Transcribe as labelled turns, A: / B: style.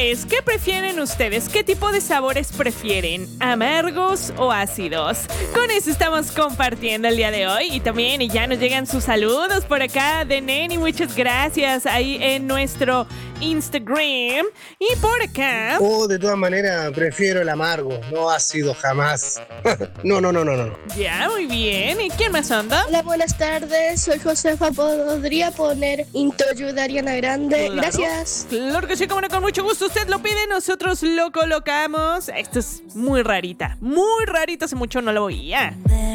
A: es, ¿qué prefieren ustedes? ¿Qué tipo de sabores prefieren? ¿Amargos o ácidos? Con eso estamos compartiendo el día de hoy. Y también ya nos llegan sus saludos por acá de Neni. Muchas gracias ahí en nuestro Instagram. Y por acá...
B: De todas maneras, prefiero el amargo, no ácido jamás. No.
A: Ya, muy bien. ¿Y quién más anda?
C: Hola, buenas tardes. Soy Josefa. ¿Podría poner Into You de Ariana Grande?
A: Claro.
C: Gracias.
A: Claro que sí, como no, con mucho gusto. Usted lo pide, nosotros lo colocamos. Esto es muy rarita. Muy rarita, hace mucho no lo oía.